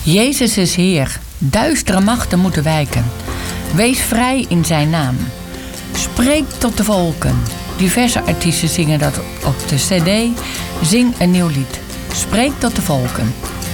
Jezus is Heer, duistere machten moeten wijken. Wees vrij in zijn naam. Spreek tot de volken. Diverse artiesten zingen dat op de cd. Zing een nieuw lied. Spreek tot de volken.